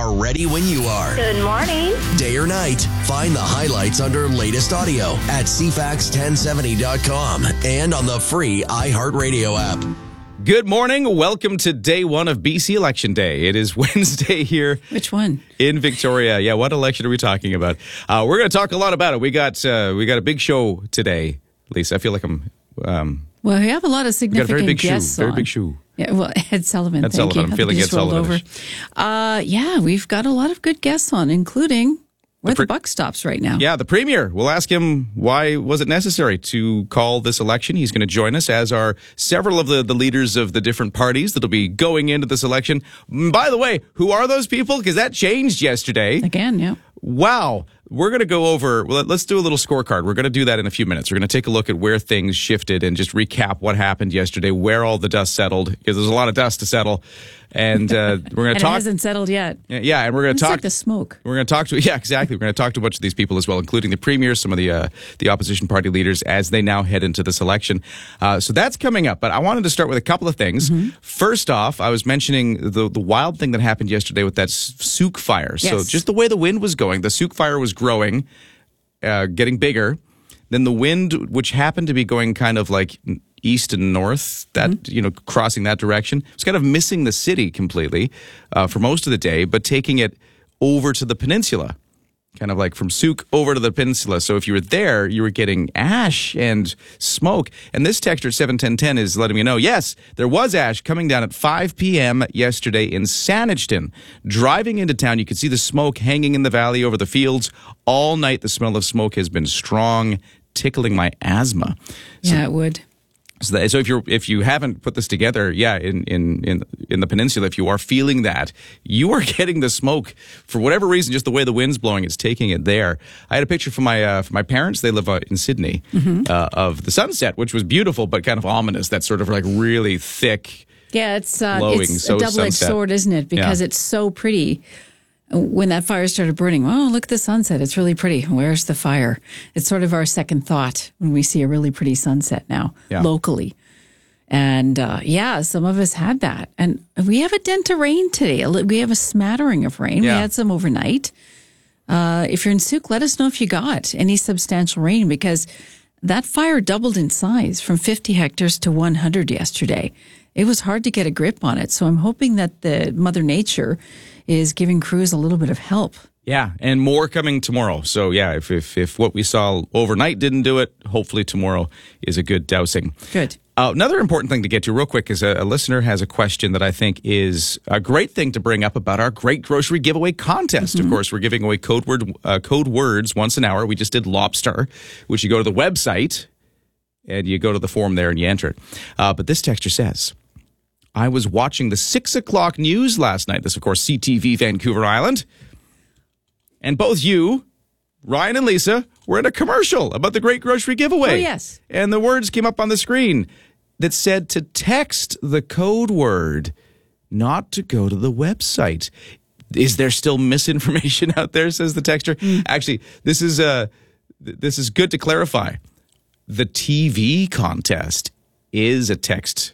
are ready when you are. Good morning. Day or night, find the highlights under latest audio at cfax1070.com and on the free iHeartRadio app. Good morning. Welcome to day one of BC Election Day. It is Wednesday here. Which one? In Victoria. Yeah, what election are we talking about? We're going to talk a lot about it. We got a big show today, Lisa. I feel like I'm... well, we have a lot of significant guests Very big shoe. Yeah, well, Ed Sullivan. Ed Sullivan. I'm feeling Ed Sullivan. Yeah, we've got a lot of good guests on, including where the buck stops right now. Yeah, the Premier. We'll ask him why was it necessary to call this election. He's going to join us, as are several of the leaders of the different parties that'll be going into this election. By the way, who are those people? Because that changed yesterday. Again, yeah. Wow. We're going to go over, well, let's do a little scorecard. We're going to do that in a few minutes. We're going to take a look at where things shifted and just recap what happened yesterday, where all the dust settled, because there's a lot of dust to settle. And we're going to talk. It hasn't settled yet. Yeah, and we're going to talk. It's like the smoke. We're going to talk to, yeah, exactly. We're going to talk to a bunch of these people as well, including the Premier, some of the opposition party leaders, as they now head into this election. So that's coming up. But I wanted to start with a couple of things. Mm-hmm. First off, I was mentioning the wild thing that happened yesterday with that Souk fire. Yes. So just the way the wind was going, the Souk fire was growing, getting bigger. Then the wind, which happened to be going kind of like east and north, that crossing that direction, was kind of missing the city completely for most of the day, but taking it over to the peninsula, kind of like from Souk over to the peninsula. So if you were there, you were getting ash and smoke. And this texture at 71010 is letting me know, yes, there was ash coming down at 5 p.m. yesterday in Saanich. Driving into town, you could see the smoke hanging in the valley over the fields. All night, the smell of smoke has been strong, tickling my asthma. Yeah, it would. So if you haven't put this together, yeah, in the peninsula, if you are feeling that, you are getting the smoke for whatever reason. Just the way the wind's blowing, it's taking it there. I had a picture from my parents. They live in Sydney, of the sunset, which was beautiful but kind of ominous. That sort of like really thick. Yeah, it's glowing, a double-edged sword, isn't it? Because it's so pretty. When that fire started burning, oh, look at the sunset. It's really pretty. Where's the fire? It's sort of our second thought when we see a really pretty sunset now, locally. And some of us had that. And we have a dent of rain today. We have a smattering of rain. Yeah. We had some overnight. If you're in Souk, let us know if you got any substantial rain, because that fire doubled in size from 50 hectares to 100 yesterday. It was hard to get a grip on it. So I'm hoping that the Mother Nature is giving crews a little bit of help. Yeah, and more coming tomorrow. So yeah, if what we saw overnight didn't do it, hopefully tomorrow is a good dousing. Good. Another important thing to get to real quick is a listener has a question that I think is a great thing to bring up about our Great Grocery Giveaway contest. Mm-hmm. Of course, we're giving away code words once an hour. We just did lobster, which you go to the website and you go to the form there and you enter it. But this texter says, I was watching the 6 o'clock news last night. This, of course, CTV Vancouver Island. And both you, Ryan and Lisa, were in a commercial about the Great Grocery Giveaway. Oh, yes. And the words came up on the screen that said to text the code word, not to go to the website. Is there still misinformation out there, says the texter? Actually, this is good to clarify. The TV contest is a text.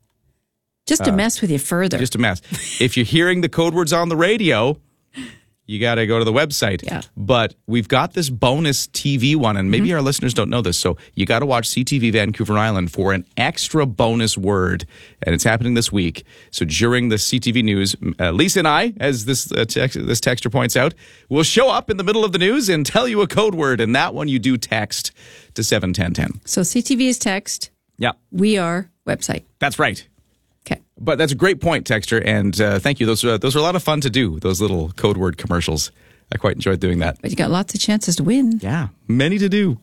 Just to mess with you further. Just a mess. If you're hearing the code words on the radio, you got to go to the website. Yeah. But we've got this bonus TV one, and maybe our listeners don't know this, so you got to watch CTV Vancouver Island for an extra bonus word, and it's happening this week. So during the CTV news, Lisa and I, as this texter points out, will show up in the middle of the news and tell you a code word, and that one you do text to 71010. So CTV is text. Yeah. We are website. That's right. Okay. But that's a great point, Texter, and thank you. Those are a lot of fun to do, those little code word commercials. I quite enjoyed doing that. But you got lots of chances to win. Yeah, many to do.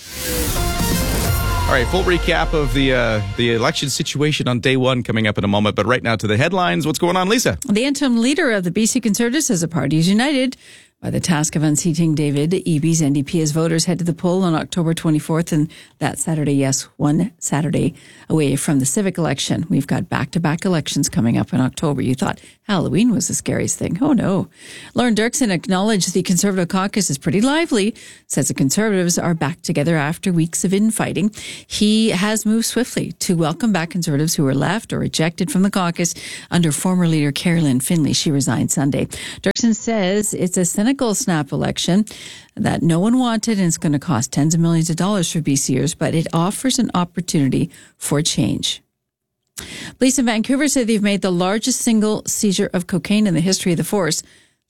All right, full recap of the election situation on day one coming up in a moment. But right now to the headlines. What's going on, Lisa? The interim leader of the BC Conservatives says the party is united by the task of unseating David Eby's NDP as voters head to the poll on October 24th. And that Saturday, yes, one Saturday away from the civic election. We've got back-to-back elections coming up in October. You thought Halloween was the scariest thing. Oh, no. Lauren Dirksen acknowledged the Conservative caucus is pretty lively, says the Conservatives are back together after weeks of infighting. He has moved swiftly to welcome back Conservatives who were left or ejected from the caucus under former leader Carolyn Finley. She resigned Sunday. Dirksen Edmonton says it's a cynical snap election that no one wanted, and it's going to cost tens of millions of dollars for BCers, but it offers an opportunity for change. Police in Vancouver say they've made the largest single seizure of cocaine in the history of the force,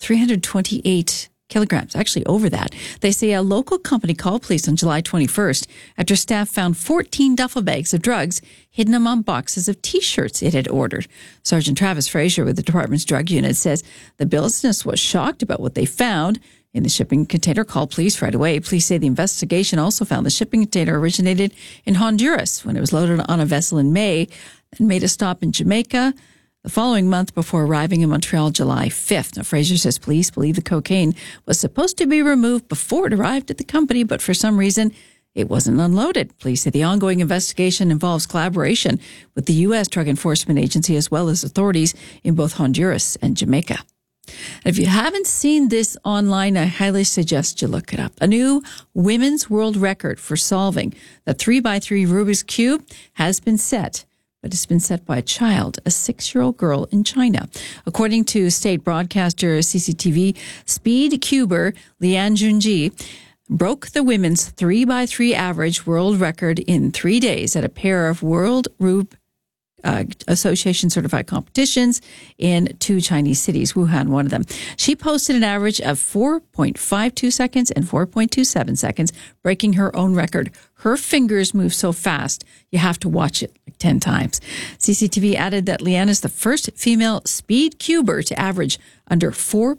328 kilograms, actually over that. They say a local company called police on July 21st after staff found 14 duffel bags of drugs hidden among boxes of T-shirts it had ordered. Sergeant Travis Fraser with the department's drug unit says the business was shocked about what they found in the shipping container, called police right away. Police say the investigation also found the shipping container originated in Honduras when it was loaded on a vessel in May and made a stop in Jamaica the following month before arriving in Montreal July 5th. Now, Fraser says police believe the cocaine was supposed to be removed before it arrived at the company, but for some reason, it wasn't unloaded. Police say the ongoing investigation involves collaboration with the U.S. Drug Enforcement Agency as well as authorities in both Honduras and Jamaica. If you haven't seen this online, I highly suggest you look it up. A new women's world record for solving the 3x3 Rubik's Cube has been set, but it's been set by a child, a 6-year-old girl in China. According to state broadcaster CCTV, speed cuber Lian Junji broke the women's 3x3 average world record in 3 days at a pair of World Rube Association certified competitions in 2 Chinese cities, Wuhan one of them. She posted an average of 4.52 seconds and 4.27 seconds, breaking her own record. Her fingers move so fast, you have to watch it like 10 times. CCTV added that Lian is the first female speed cuber to average under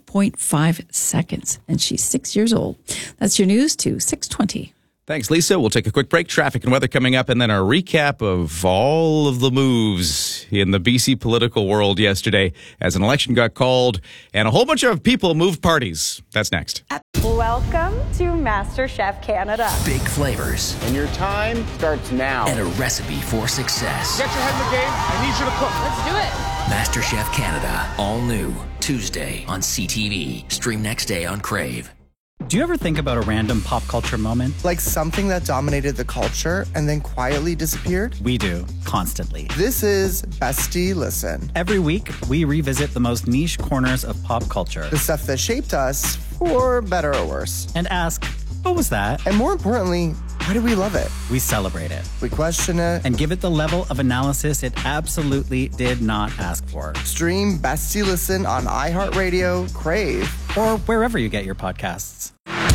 4.5 seconds, and she's 6 years old. That's your news to 6:20. Thanks, Lisa. We'll take a quick break. Traffic and weather coming up, and then a recap of all of the moves in the BC political world yesterday as an election got called and a whole bunch of people moved parties. That's next. Welcome to MasterChef Canada. Big flavors. And your time starts now. And a recipe for success. Get your head in the game. I need you to cook. Let's do it. MasterChef Canada. All new. Tuesday on CTV. Stream next day on Crave. Do you ever think about a random pop culture moment? Like something that dominated the culture and then quietly disappeared? We do, constantly. This is Bestie Listen. Every week, we revisit the most niche corners of pop culture. The stuff that shaped us, for better or worse. And ask, what was that? And more importantly, why do we love it? We celebrate it. We question it. And give it the level of analysis it absolutely did not ask for. Stream Bestie Listen on iHeartRadio, Crave, or wherever you get your podcasts.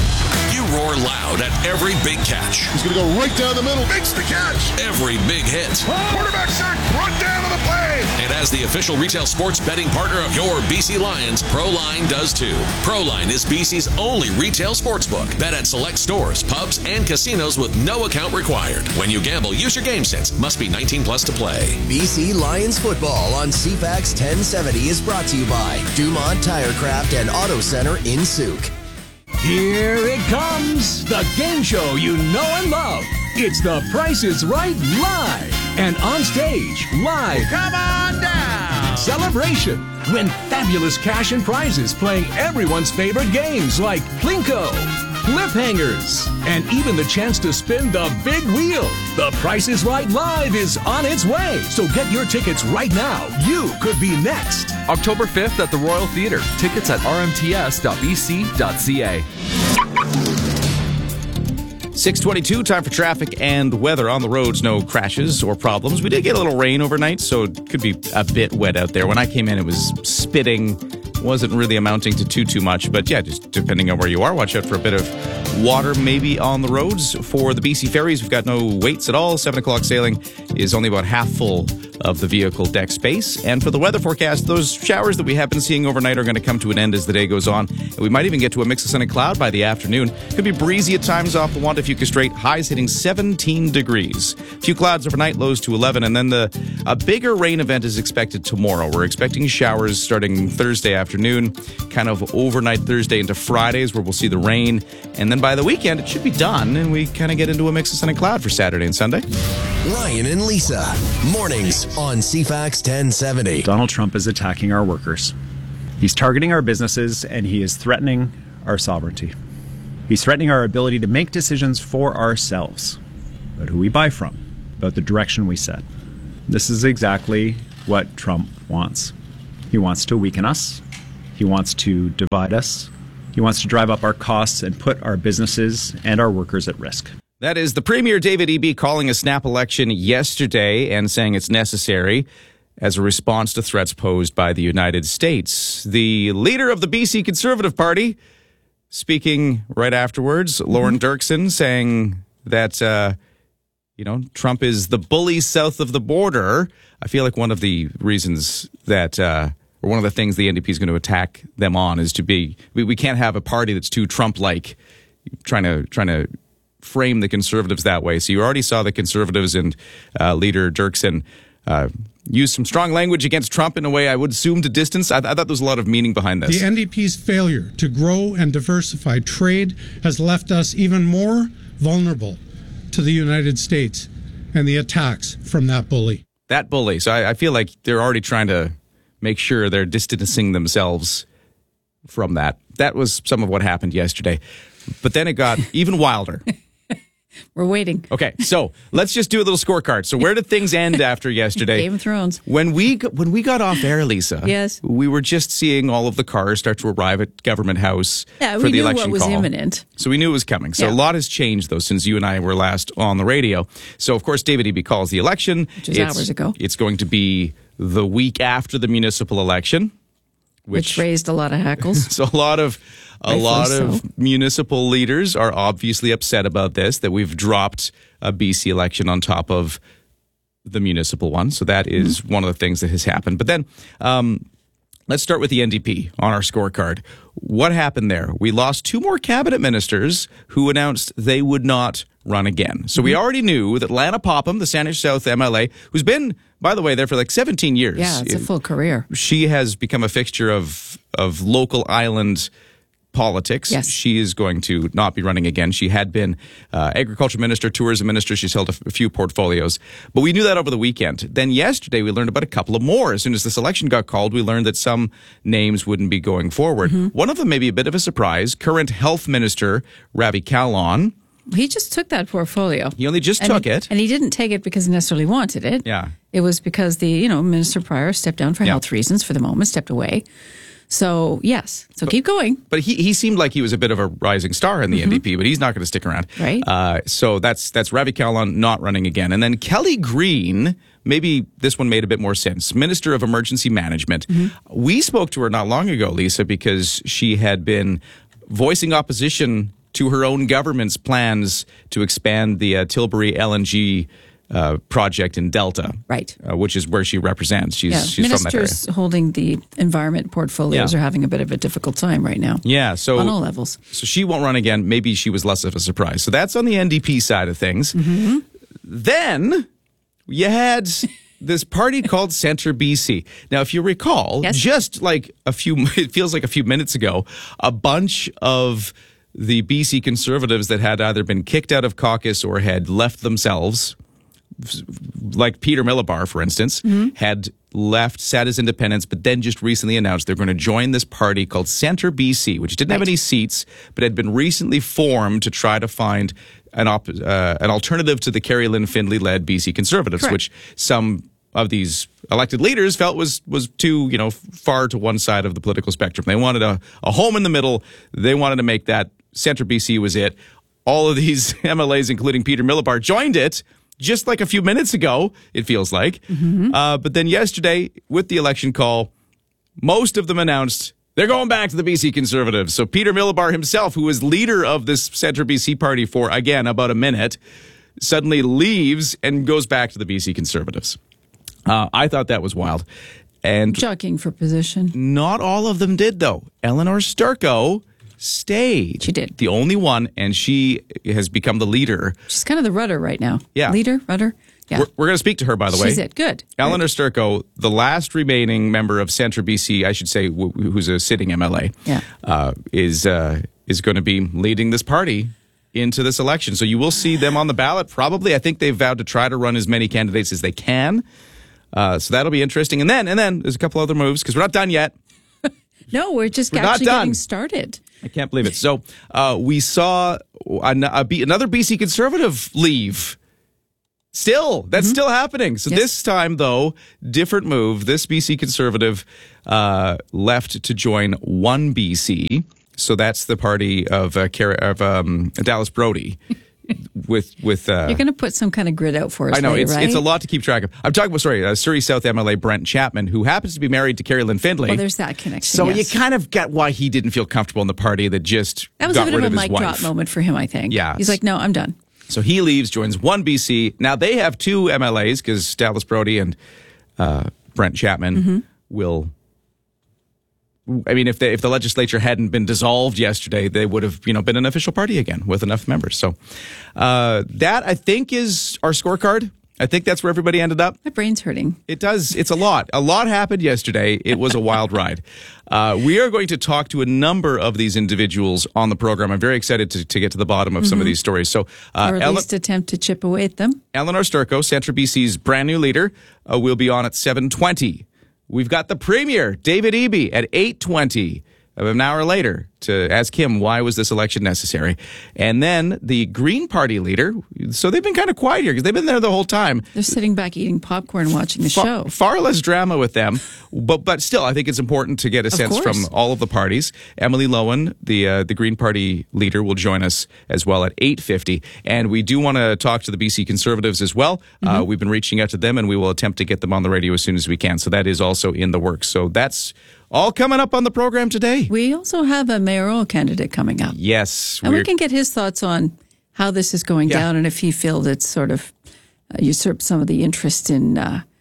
You roar loud at every big catch. He's going to go right down the middle. Makes the catch. Every big hit. Quarterback sack. Brought down on the play. And as the official retail sports betting partner of your BC Lions, Proline does too. Proline is BC's only retail sportsbook. Bet at select stores, pubs, and casinos with no account required. When you gamble, use your game sense. Must be 19 plus to play. BC Lions football on CFAX 1070 is brought to you by Dumont Tirecraft and Auto Center in Souk. Here it comes, the game show you know and love. It's The Price is Right Live. And on stage, live. Come on down. Celebration. Win fabulous cash and prizes playing everyone's favorite games like Plinko, Cliffhangers, and even the chance to spin the big wheel. The Price is Right Live is on its way. So get your tickets right now. You could be next. October 5th at the Royal Theatre. Tickets at rmts.bc.ca. 6:22, time for traffic and weather. On the roads, no crashes or problems. We did get a little rain overnight, so it could be a bit wet out there. When I came in, it was spitting. Wasn't really amounting to too much. But yeah, just depending on where you are, watch out for a bit of water maybe on the roads. For the BC ferries, we've got no waits at all. 7 o'clock sailing is only about half full of the vehicle deck space. And for the weather forecast, those showers that we have been seeing overnight are going to come to an end as the day goes on. And we might even get to a mix of sun and cloud by the afternoon. Could be breezy at times off the Juan-to-Fuca Strait. Highs hitting 17 degrees. Few clouds overnight, lows to 11. And then a bigger rain event is expected tomorrow. We're expecting showers starting Thursday afternoon, kind of overnight Thursday into Fridays where we'll see the rain. And then by the weekend, it should be done. And we kind of get into a mix of sun and cloud for Saturday and Sunday. Ryan and Lisa, mornings on CFAX 1070. Donald Trump is attacking our workers. He's targeting our businesses, and he is threatening our sovereignty. He's threatening our ability to make decisions for ourselves, about who we buy from, about the direction we set. This is exactly what Trump wants. He wants to weaken us. He wants to divide us. He wants to drive up our costs and put our businesses and our workers at risk. That is the Premier David Eby calling a snap election yesterday and saying it's necessary as a response to threats posed by the United States. The leader of the BC Conservative Party speaking right afterwards, Lauren Dirksen, saying that, Trump is the bully south of the border. I feel like one of the reasons that, or one of the things the NDP is going to attack them on is to be, we can't have a party that's too Trump-like, trying to frame the Conservatives that way. So you already saw the Conservatives and leader Dirksen use some strong language against Trump in a way I would assume to distance. I thought there was a lot of meaning behind this. The NDP's failure to grow and diversify trade has left us even more vulnerable to the United States and the attacks from that bully. That bully. So I feel like they're already trying to make sure they're distancing themselves from that. That was some of what happened yesterday. But then it got even wilder. We're waiting. Okay, so let's just do a little scorecard. So where did things end after yesterday? Game of Thrones. When we got off air, Lisa, yes, we were just seeing all of the cars start to arrive at Government House for the election call. We knew what was imminent. So we knew it was coming. So a lot has changed, though, since you and I were last on the radio. So, of course, David Eby calls the election. Which was hours ago. It's going to be the week after the municipal election. Which raised a lot of hackles. So a lot of municipal leaders are obviously upset about this, that we've dropped a BC election on top of the municipal one. So that is one of the things that has happened. But then let's start with the NDP on our scorecard. What happened there? We lost 2 more cabinet ministers who announced they would not run again. So we already knew that Lana Popham, the Saanich South MLA, who's been, by the way, there for like 17 years. Yeah, it's a full career. She has become a fixture of local island politics. Yes. She is going to not be running again. She had been agriculture minister, tourism minister. She's held a few portfolios. But we knew that over the weekend. Then yesterday, we learned about a couple of more. As soon as this election got called, we learned that some names wouldn't be going forward. One of them may be a bit of a surprise. Current health minister, Ravi Kahlon. He just took that portfolio. He only just took it. And he didn't take it because he necessarily wanted it. Yeah. It was because the, Minister prior stepped down for health reasons for the moment, stepped away. So, yes. So keep going. But he seemed like he was a bit of a rising star in the NDP, but he's not going to stick around. Right. So that's Ravi Kahlon not running again. And then Kelly Green, maybe this one made a bit more sense, Minister of Emergency Management. We spoke to her not long ago, Lisa, because she had been voicing opposition to her own government's plans to expand the Tilbury LNG project in Delta, right? Which is where she represents. She's from that area. Ministers holding the environment portfolios are having a bit of a difficult time right now. Yeah, so on all levels. So she won't run again. Maybe she was less of a surprise. So that's on the NDP side of things. Then you had this party called Centre BC. Now, if you recall, just like it feels like a few minutes ago, a bunch of the BC Conservatives that had either been kicked out of caucus or had left themselves, like Peter Millibar, for instance, had left, sat as independents, but then just recently announced they're going to join this party called Centre BC, which didn't have any seats, but had been recently formed to try to find an alternative to the Carrie Lynn Findlay-led BC Conservatives, which some of these elected leaders felt was too, far to one side of the political spectrum. They wanted a home in the middle. They wanted to make that Centre BC was it. All of these MLAs, including Peter Millibar, joined it just like a few minutes ago, it feels like. But then yesterday, with the election call, most of them announced they're going back to the BC Conservatives. So Peter Millibar himself, who was leader of this Centre BC party for, again, about a minute, suddenly leaves and goes back to the BC Conservatives. I thought that was wild. And jockeying for position. Not all of them did, though. Eleanor Sturko stayed. She did. The only one, and she has become the leader. She's kind of the rudder right now. Yeah. Leader, rudder. Yeah. We're going to speak to her, by the way. She's it. Good. Eleanor Sturko, the last remaining member of Centre BC, I should say, who's a sitting MLA, is going to be leading this party into this election. So you will see them on the ballot, probably. I think they've vowed to try to run as many candidates as they can. So that'll be interesting. And then there's a couple other moves, because we're not done yet. No, we're just actually getting started. I can't believe it. So we saw another BC Conservative leave That's still happening. So this time, though, different move. This BC Conservative left to join One BC. So that's the party of Dallas Brody. With you're going to put some kind of grid out for us. I know later, right? It's a lot to keep track of. I'm talking about Surrey South MLA Brent Chapman, who happens to be married to Carrie Lynn Findlay. Well, there's that connection. So you kind of get why he didn't feel comfortable in the party that just that was got a bit rid of a his mic wife. drop moment for him, I think. Yeah, he's like, no, I'm done. So he leaves, joins One BC. Now they have two MLAs because Dallas Brody and Brent Chapman will. I mean, if the legislature hadn't been dissolved yesterday, they would have, been an official party again with enough members. So that, I think, is our scorecard. I think that's where everybody ended up. My brain's hurting. It does. It's a lot. A lot happened yesterday. It was a wild ride. We are going to talk to a number of these individuals on the program. I'm very excited to get to the bottom of some of these stories. So, or at least attempt to chip away at them. Eleanor Sturko, Centre BC's brand new leader, will be on at 7:20. We've got the Premier, David Eby, at 8:20, an hour later, to ask him why was this election necessary. And then the Green Party leader, so they've been kind of quiet here because they've been there the whole time. They're sitting back eating popcorn watching the show. Far less drama with them, but still, I think it's important to get a sense from all of the parties. Emily Lowen, the Green Party leader, will join us as well at 8:50. And we do want to talk to the BC Conservatives as well. We've been reaching out to them, and we will attempt to get them on the radio as soon as we can. So that is also in the works. So that's all coming up on the program today. We also have a mayoral candidate coming up. Yes. And we can get his thoughts on how this is going down and if he feels it's sort of usurped some of the interest in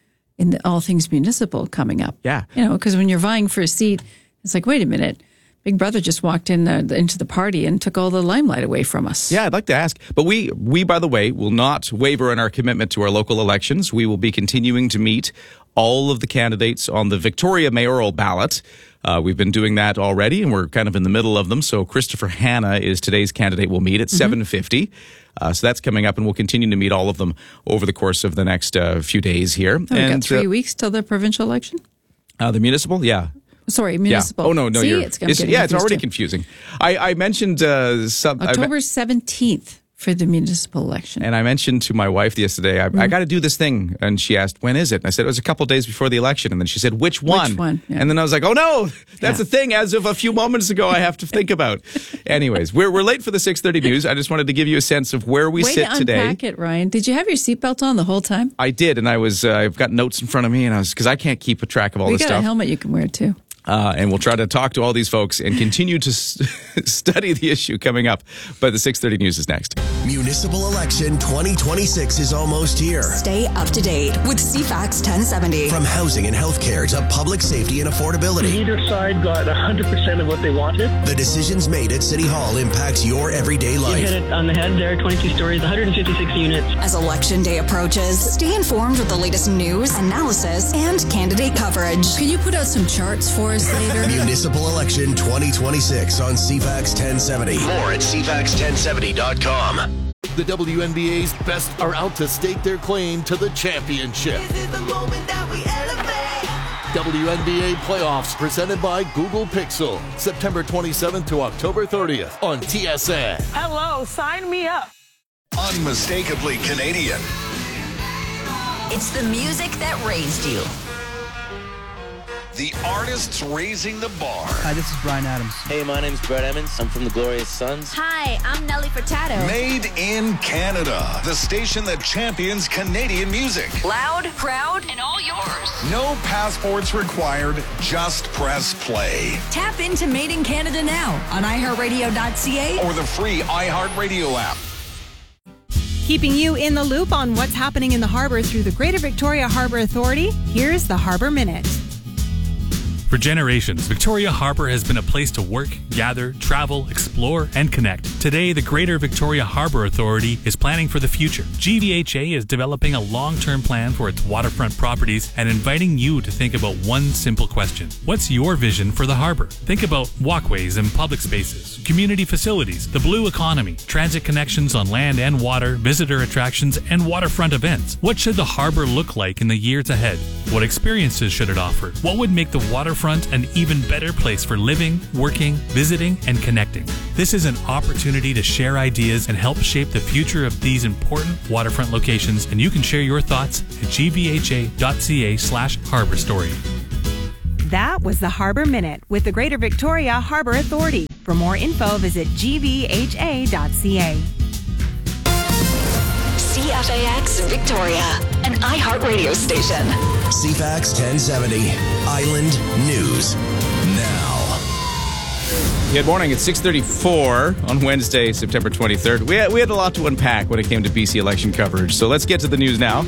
all things municipal coming up. Yeah. Because when you're vying for a seat, it's like, wait a minute. Big Brother just walked into the party and took all the limelight away from us. Yeah, I'd like to ask. But we, by the way, will not waver in our commitment to our local elections. We will be continuing to meet all of the candidates on the Victoria mayoral ballot. We've been doing that already, and we're kind of in the middle of them. So Christopher Hanna is today's candidate. We'll meet at 7:50. So that's coming up, and we'll continue to meet all of them over the course of the next few days here. We've got 3 weeks till the provincial election? The municipal, yeah. Sorry, municipal. Yeah. Oh, no, See, you're... it's already confusing. I mentioned... October 17th for the municipal election. And I mentioned to my wife yesterday, I got to do this thing. And she asked, when is it? And I said, it was a couple of days before the election. And then she said, which one? Which one? Yeah. And then I was like, oh, no, that's the thing. As of a few moments ago, I have to think about. Anyways, we're late for the 6:30 news. I just wanted to give you a sense of where we sit today. Way to unpack it, Ryan. Did you have your seatbelt on the whole time? I did. And I've got notes in front of me, and because I can't keep a track of all this stuff. We got a helmet you can wear, too. And we'll try to talk to all these folks and continue to study the issue coming up. But the 6:30 news is next. Municipal election 2026 is almost here. Stay up to date with CFAX 1070. From housing and healthcare to public safety and affordability. Either side got 100% of what they wanted. The decisions made at City Hall impacts your everyday life. You hit it on the head there, 22 stories, 156 units. As Election Day approaches, stay informed with the latest news, analysis, and candidate coverage. Can you put out some charts for us later? Municipal election 2026 on CFAX 1070. More at CFAX1070.com. The WNBA's best are out to stake their claim to the championship. This is the moment that we elevate. WNBA playoffs presented by Google Pixel. September 27th to October 30th on TSN. Hello, sign me up. Unmistakably Canadian. It's the music that raised you. The artists raising the bar. Hi, this is Brian Adams. Hey, my name's Brett Emmons. I'm from the Glorious Sons. Hi, I'm Nelly Furtado. Made in Canada. The station that champions Canadian music. Loud, proud, and all yours. No passports required. Just press play. Tap into Made in Canada now on iHeartRadio.ca or the free iHeartRadio app. Keeping you in the loop on what's happening in the harbor through the Greater Victoria Harbor Authority, here's the Harbor Minute. For generations, Victoria Harbour has been a place to work, gather, travel, explore, and connect. Today, the Greater Victoria Harbour Authority is planning for the future. GVHA is developing a long-term plan for its waterfront properties and inviting you to think about one simple question. What's your vision for the harbour? Think about walkways and public spaces, community facilities, the blue economy, transit connections on land and water, visitor attractions, and waterfront events. What should the harbour look like in the years ahead? What experiences should it offer? What would make the waterfront an even better place for living, working, visiting, and connecting? This is an opportunity to share ideas and help shape the future of these important waterfront locations, and you can share your thoughts at gvha.ca/harborstory. That was the Harbor Minute with the Greater Victoria Harbor Authority. For more info, visit gvha.ca. CFAX Victoria, an iHeartRadio station. CFAX 1070, Island News Now. Good morning. It's 6:34 on Wednesday, September 23rd. We had a lot to unpack when it came to BC election coverage, so let's get to the news now.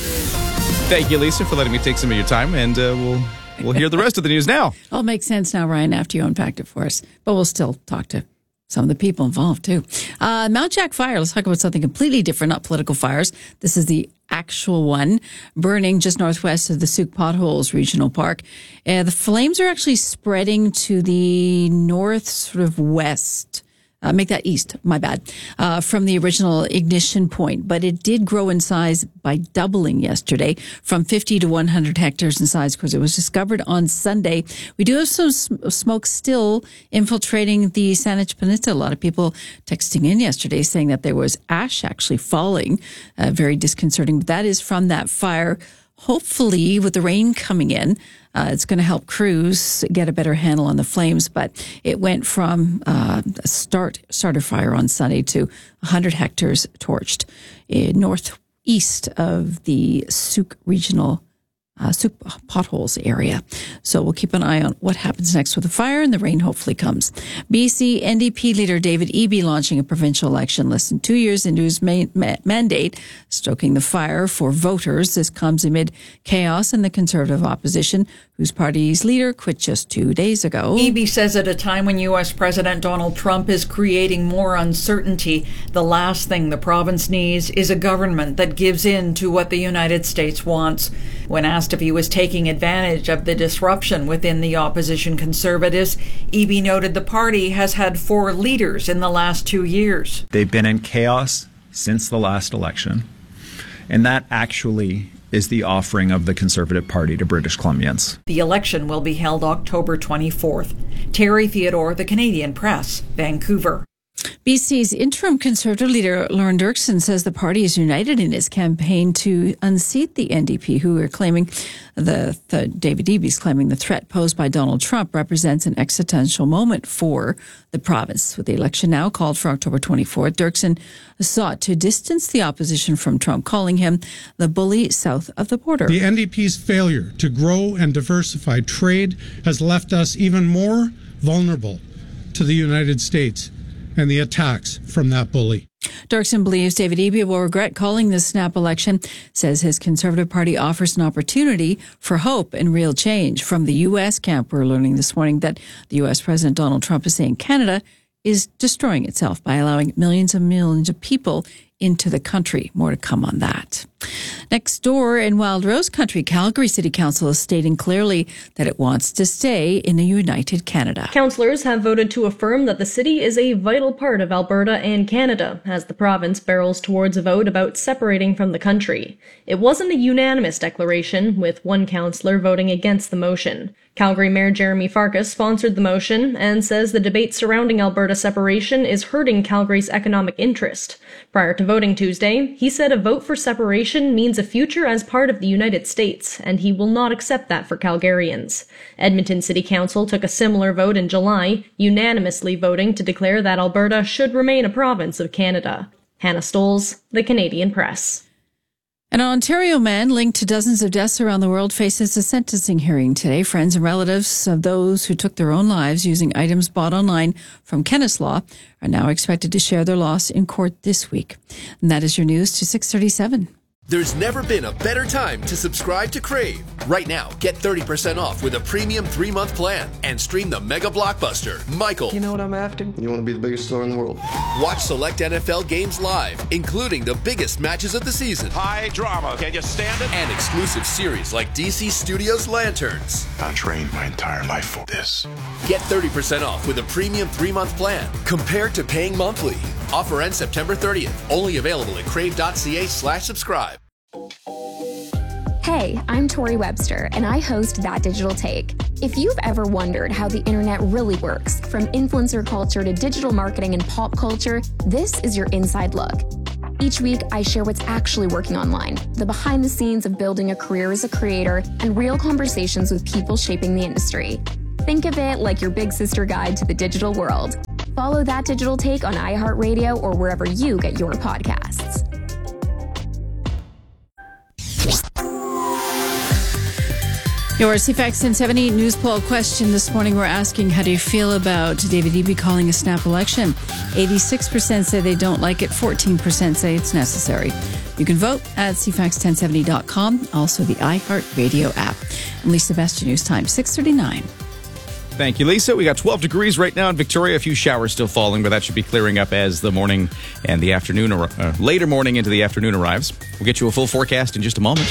Thank you, Lisa, for letting me take some of your time, and we'll hear the rest of the news now. All makes sense now, Ryan, after you unpacked it for us. But we'll still talk to some of the people involved, too. Mount Jack fire. Let's talk about something completely different, not political fires. This is the actual one burning just northwest of the Souk Potholes Regional Park. The flames are actually spreading to the north, sort of west. Make that east, my bad, from the original ignition point. But it did grow in size by doubling yesterday from 50 to 100 hectares in size because it was discovered on Sunday. We do have some smoke still infiltrating the Saanich Peninsula. A lot of people texting in yesterday saying that there was ash actually falling. Very disconcerting. But that is from that fire. Hopefully, with the rain coming in, it's going to help crews get a better handle on the flames. But it went from a starter fire on Sunday to 100 hectares torched northeast of the Souk Regional Souk Potholes area. So we'll keep an eye on what happens next with the fire, and the rain hopefully comes. BC NDP leader David Eby launching a provincial election less than 2 years into his mandate, stoking the fire for voters. This comes amid chaos in the Conservative opposition, whose party's leader quit just 2 days ago. Eby says at a time when U.S. President Donald Trump is creating more uncertainty, the last thing the province needs is a government that gives in to what the United States wants. When asked if he was taking advantage of the disruption within the opposition Conservatives, Eby noted the party has had 4 leaders in the last 2 years. They've been in chaos since the last election, and that actually is the offering of the Conservative Party to British Columbians. The election will be held October 24th. Terry Theodore, The Canadian Press, Vancouver. BC's interim Conservative leader, Lorne Dirksen, says the party is united in its campaign to unseat the NDP, who are claiming David Eby's claiming the threat posed by Donald Trump represents an existential moment for the province. With the election now called for October 24th, Dirksen sought to distance the opposition from Trump, calling him the bully south of the border. The NDP's failure to grow and diversify trade has left us even more vulnerable to the United States and the attacks from that bully. Dirksen believes David Eby will regret calling this snap election, says his Conservative Party offers an opportunity for hope and real change. From the U.S. camp, we're learning this morning that the U.S. President Donald Trump is saying Canada is destroying itself by allowing millions and millions of people into the country. More to come on that. Next door in Wild Rose Country, Calgary City Council is stating clearly that it wants to stay in a united Canada. Councillors have voted to affirm that the city is a vital part of Alberta and Canada as the province barrels towards a vote about separating from the country. It wasn't a unanimous declaration, with one councillor voting against the motion. Calgary Mayor Jeremy Farkas sponsored the motion and says the debate surrounding Alberta separation is hurting Calgary's economic interest. Prior to voting Tuesday, he said a vote for separation means a future as part of the United States, and he will not accept that for Calgarians. Edmonton City Council took a similar vote in July, unanimously voting to declare that Alberta should remain a province of Canada. Hannah Stoles, The Canadian Press. An Ontario man linked to dozens of deaths around the world faces a sentencing hearing today. Friends and relatives of those who took their own lives using items bought online from Kenneth's Law are now expected to share their loss in court this week. And that is your news to 6:37. There's never been a better time to subscribe to Crave. Right now, get 30% off with a premium 3-month plan and stream the mega blockbuster, Michael. You know what I'm after? You want to be the biggest star in the world. Watch select NFL games live, including the biggest matches of the season. High drama. Can you stand it? And exclusive series like DC Studios Lanterns. I trained my entire life for this. Get 30% off with a premium 3-month plan compared to paying monthly. Offer ends September 30th. Only available at crave.ca/subscribe. Hey, I'm Tori Webster, and I host That Digital Take. If you've ever wondered how the internet really works, from influencer culture to digital marketing and pop culture, this is your inside look. Each week, I share what's actually working online, the behind the scenes of building a career as a creator, and real conversations with people shaping the industry. Think of it like your big sister guide to the digital world. Follow That Digital Take on iHeartRadio or wherever you get your podcasts. Your CFAX 1070 news poll question this morning, we're asking, how do you feel about David Eby calling a snap election? 86% say they don't like it, 14% say it's necessary. You can vote at cfax1070.com, also the iHeartRadio app. And Lisa Best, News Time, 6:39. Thank you, Lisa. We got 12 degrees right now in Victoria. A few showers still falling, but that should be clearing up as the morning and the afternoon, later morning into the afternoon arrives. We'll get you a full forecast in just a moment.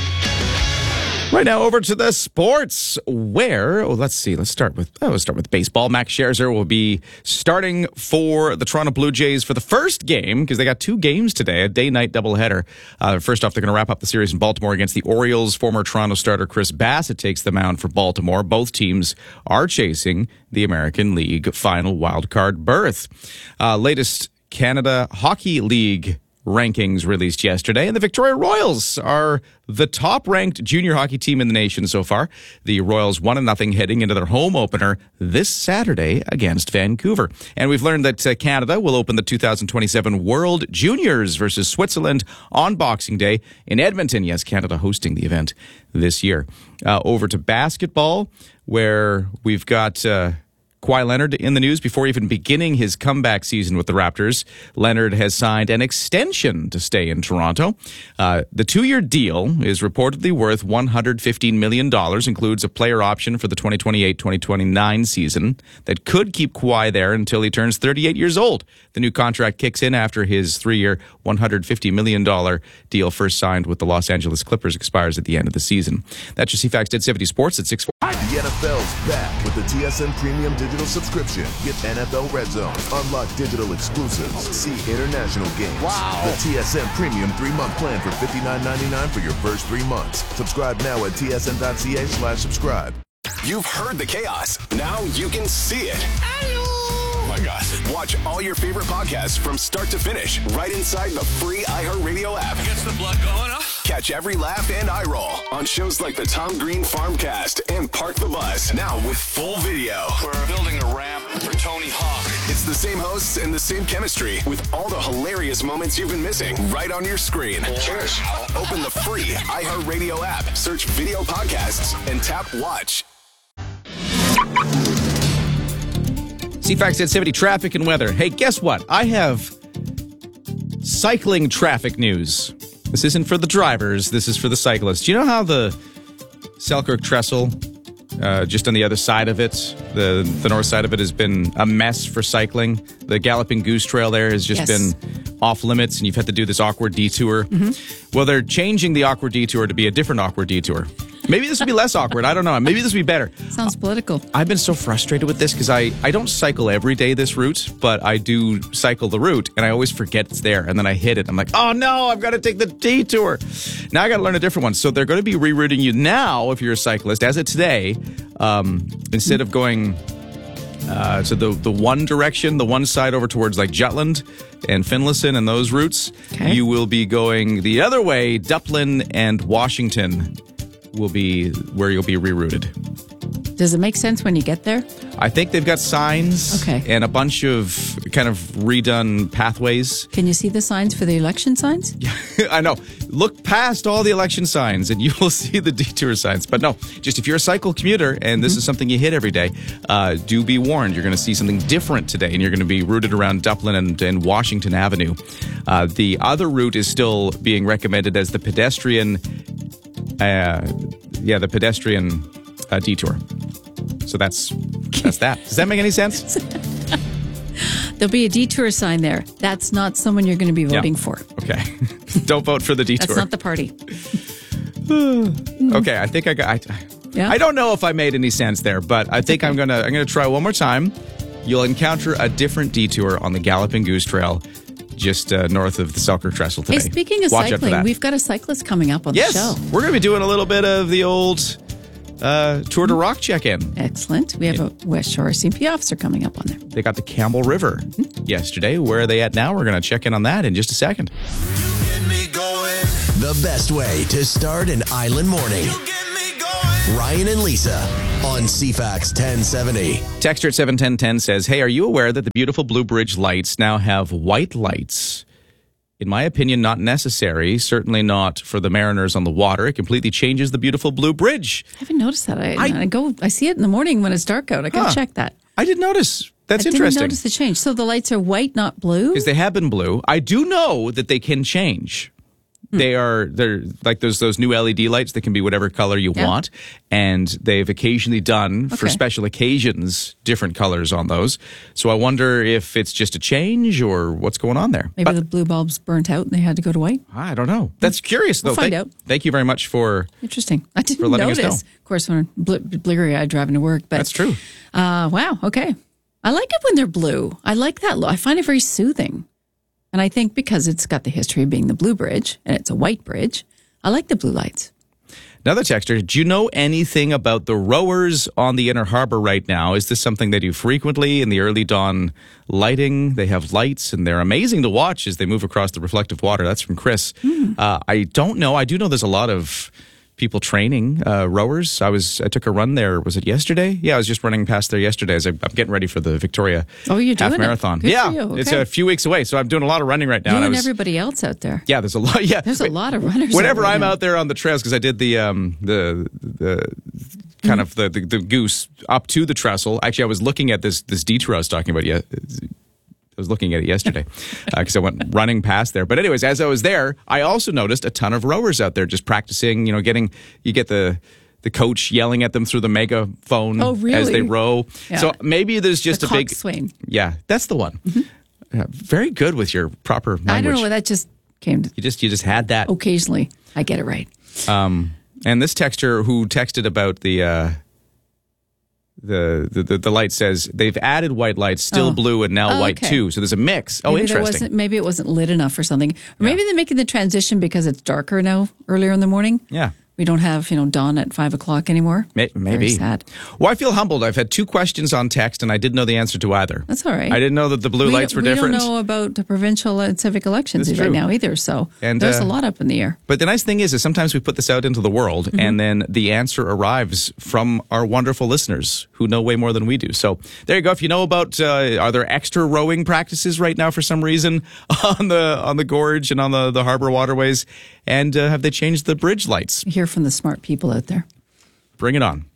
Right now, over to the sports, where, let's start with baseball. Max Scherzer will be starting for the Toronto Blue Jays for the first game, because they got 2 games today, a day-night doubleheader. First off, they're going to wrap up the series in Baltimore against the Orioles. Former Toronto starter Chris Bassett takes the mound for Baltimore. Both teams are chasing the American League final wildcard berth. Latest Canada Hockey League rankings released yesterday, and the Victoria Royals are the top-ranked junior hockey team in the nation so far. The Royals 1-0 heading into their home opener this Saturday against Vancouver. And we've learned that Canada will open the 2027 World Juniors versus Switzerland on Boxing Day in Edmonton. Yes, Canada hosting the event this year. Over to basketball, where we've got Kawhi Leonard in the news before even beginning his comeback season with the Raptors. Leonard has signed an extension to stay in Toronto. The 2-year deal is reportedly worth $115 million, includes a player option for the 2028-2029 season that could keep Kawhi there until he turns 38 years old. The new contract kicks in after his 3-year, $150 million deal first signed with the Los Angeles Clippers expires at the end of the season. That's your CFAX 1070 Sports at 6:40. The NFL's back with the TSN Premium Digital Subscription. Get NFL Red Zone, unlock digital exclusives, see international games. Wow! The TSN Premium 3-month plan for $59.99 for your first 3 months. Subscribe now at tsn.ca/subscribe. You've heard the chaos. Now you can see it. Oh my gosh. Watch all your favorite podcasts from start to finish right inside the free iHeartRadio app. Gets the blood going, huh? Catch every laugh and eye roll on shows like the Tom Green Farmcast and Park the Bus. Now with full video. We're building a ramp for Tony Hawk. It's the same hosts and the same chemistry with all the hilarious moments you've been missing right on your screen. Cheers. Open the free iHeartRadio app, search video podcasts, and tap watch. CFAX 1070 traffic and weather. Hey, guess what? I have cycling traffic news. This isn't for the drivers. This is for the cyclists. Do you know how the Selkirk Trestle, just on the other side of it, the north side of it, has been a mess for cycling? The Galloping Goose Trail there has just been off limits, and you've had to do this awkward detour. Mm-hmm. Well, they're changing the awkward detour to be a different awkward detour. Maybe this will be less awkward. I don't know. Maybe this will be better. Sounds political. I've been so frustrated with this because I don't cycle every day this route, but I do cycle the route, and I always forget it's there, and then I hit it. I'm like, oh, no, I've got to take the detour. Now I got to learn a different one. So they're going to be rerouting you now, if you're a cyclist, as of today, instead of going to the one direction, the one side over towards like Jutland and Finlayson and those routes, you will be going the other way. Duplin and Washington will be where you'll be rerouted. Does it make sense when you get there? I think they've got signs and a bunch of kind of redone pathways. Can you see the signs for the election signs? Yeah, I know. Look past all the election signs and you will see the detour signs. But no, just if you're a cycle commuter and this is something you hit every day, do be warned. You're going to see something different today, and you're going to be routed around Duplin and Washington Avenue. The other route is still being recommended as the pedestrian detour. So that's that. Does that make any sense? There'll be a detour sign there. That's not someone you're going to be voting for. Okay. Don't vote for the detour. That's not the party. Okay, I think I don't know if I made any sense there, but I think I'm gonna try one more time. You'll encounter a different detour on the Galloping Goose Trail just north of the Selkirk Trestle today. Hey, speaking of Watch out for cycling, that. we've got a cyclist coming up on the show. We're going to be doing a little bit of the old Tour de Rock check-in. Excellent. We have a West Shore CP officer coming up on there. They got the Campbell River yesterday. Where are they at now? We're going to check in on that in just a second. The best way to start an island morning. Ryan and Lisa on CFAX 1070. Texter at 71010 says, hey, are you aware that the beautiful Blue Bridge lights now have white lights? In my opinion, not necessary. Certainly not for the mariners on the water. It completely changes the beautiful Blue Bridge. I haven't noticed that. I see it in the morning when it's dark out. I gotta check that. I didn't notice. That's interesting. I didn't notice the change. So the lights are white, not blue? Because they have been blue. I do know that they can change. They're like those new LED lights that can be whatever color you want, and they've occasionally done for special occasions different colors on those. So I wonder if it's just a change or what's going on there. Maybe the blue bulbs burnt out and they had to go to white. I don't know. That's curious though. We'll find out. Thank you very much for interesting. I didn't for letting notice. us know. Of course, when bleary-eyed driving to work, but that's true. Wow. Okay. I like it when they're blue. I like that look. I find it very soothing. And I think because it's got the history of being the Blue Bridge and it's a white bridge, I like the blue lights. Another texter, do you know anything about the rowers on the Inner Harbor right now? Is this something they do frequently in the early dawn lighting? They have lights and they're amazing to watch as they move across the reflective water. That's from Chris. I don't know. I do know there's a lot of people training rowers. I took a run there. Was it yesterday? Yeah, I was just running past there yesterday as I'm getting ready for the Victoria half marathon. Good for you. It's a few weeks away, so I'm doing a lot of running right now. You and everybody else out there. Yeah, there's a lot. Yeah, there's a lot of runners. Whenever I'm out there on the trails, because I did the kind of the goose up to the trestle. Actually, I was looking at this detour I was talking about. I was looking at it yesterday because I went running past there. But anyways, as I was there, I also noticed a ton of rowers out there just practicing, you get the coach yelling at them through the megaphone as they row. Yeah. So maybe there's just a big coxswain. Yeah, that's the one. Very good with your proper language. I don't know where that just came to. You just had that. Occasionally, I get it right. And this texter who texted about the light says they've added white lights, still blue and now white too. So there's a mix. Maybe Interesting. Maybe it wasn't lit enough or something. Or maybe they're making the transition because it's darker now, earlier in the morning. Yeah. We don't have, dawn at 5 o'clock anymore. Maybe. Very sad. Well, I feel humbled. I've had 2 questions on text, and I didn't know the answer to either. That's all right. I didn't know that the blue lights were different. We don't know about the provincial and civic elections right now either, so there's a lot up in the air. But the nice thing is sometimes we put this out into the world, and then the answer arrives from our wonderful listeners who know way more than we do. So there you go. If you know about, are there extra rowing practices right now for some reason on the gorge and on the harbor waterways? And have they changed the bridge lights? Hear from the smart people out there. Bring it on.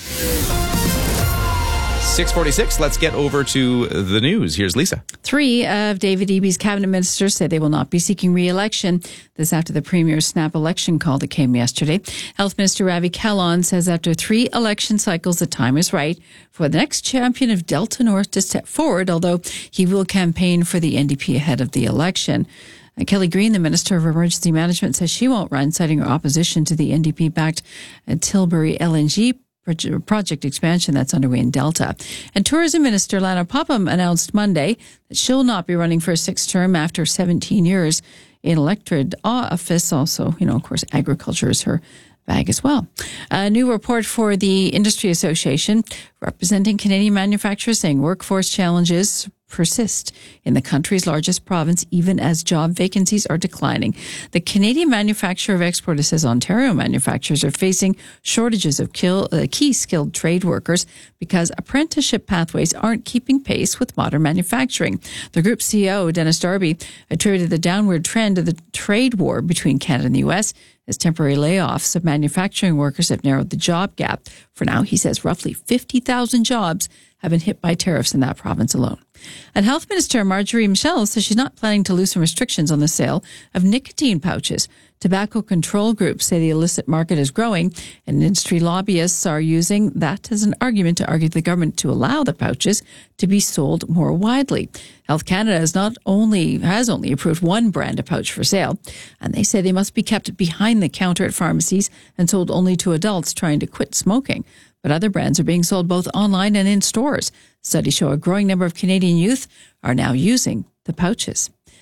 6:46. Let's get over to the news. Here's Lisa. 3 of David Eby's cabinet ministers say they will not be seeking re-election. This after the Premier's snap election call that came yesterday. Health Minister Ravi Kahlon says after 3 election cycles, the time is right for the next champion of Delta North to step forward, although he will campaign for the NDP ahead of the election. Kelly Green, the Minister of Emergency Management, says she won't run, citing her opposition to the NDP-backed Tilbury LNG project expansion that's underway in Delta. And Tourism Minister Lana Popham announced Monday that she'll not be running for a 6th term after 17 years in elected office. Also, of course, agriculture is her bag as well. A new report for the Industry Association representing Canadian manufacturers saying workforce challenges persist in the country's largest province, even as job vacancies are declining. The Canadian Manufacturer of Exporters says Ontario manufacturers are facing shortages of key skilled trade workers because apprenticeship pathways aren't keeping pace with modern manufacturing. The group CEO, Dennis Darby, attributed the downward trend of the trade war between Canada and the U.S. as temporary layoffs of manufacturing workers have narrowed the job gap. For now, he says roughly 50,000 jobs have been hit by tariffs in that province alone. And Health Minister Marjorie Michel says she's not planning to loosen restrictions on the sale of nicotine pouches. Tobacco control groups say the illicit market is growing, and industry lobbyists are using that as an argument to argue the government to allow the pouches to be sold more widely. Health Canada has only approved 1 brand of pouch for sale, and they say they must be kept behind the counter at pharmacies and sold only to adults trying to quit smoking. But other brands are being sold both online and in stores. Studies show a growing number of Canadian youth are now using the pouches.